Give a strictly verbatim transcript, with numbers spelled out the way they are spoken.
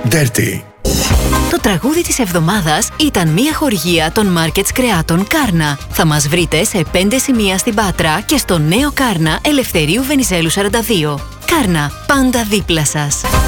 Dirty. Το τραγούδι της εβδομάδας ήταν μια χορηγία των Markets Κρεάτων Κάρνα. Θα μας βρείτε σε πέντε σημεία στην Πάτρα και στο νέο Κάρνα Ελευθερίου Βενιζέλου σαράντα δύο. Κάρνα, πάντα δίπλα σας.